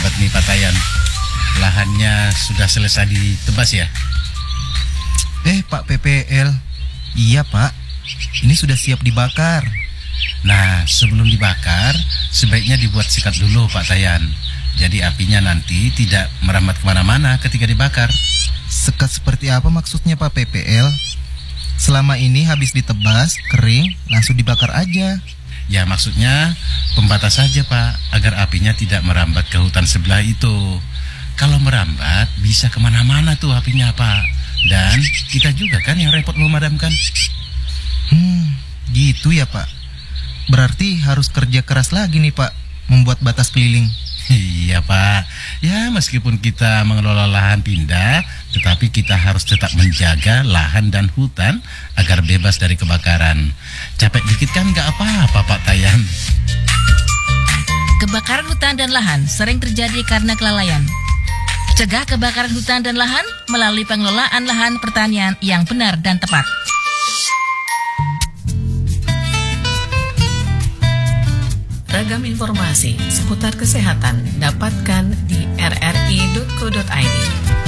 merambat nih Pak Tayan. Lahannya sudah selesai ditebas ya? Pak PPL, iya Pak, ini sudah siap dibakar. Nah, sebelum dibakar, sebaiknya dibuat sikat dulu Pak Tayan. Jadi apinya nanti tidak merambat kemana-mana ketika dibakar. Sekat seperti apa maksudnya Pak PPL? Selama ini habis ditebas, kering, langsung dibakar aja. Ya maksudnya pembatas saja Pak, agar apinya tidak merambat ke hutan sebelah itu. Kalau merambat bisa kemana-mana tuh apinya Pak. Dan kita juga kan yang repot memadamkan. Gitu ya Pak. Berarti harus kerja keras lagi nih Pak, membuat batas keliling. Iya Pak, ya meskipun kita mengelola lahan pindah, tetapi kita harus tetap menjaga lahan dan hutan agar bebas dari kebakaran. Capek dikit kan nggak apa-apa Pak Tayan. Kebakaran hutan dan lahan sering terjadi karena kelalaian. Cegah kebakaran hutan dan lahan melalui pengelolaan lahan pertanian yang benar dan tepat. Ragam informasi seputar kesehatan dapatkan di rri.co.id.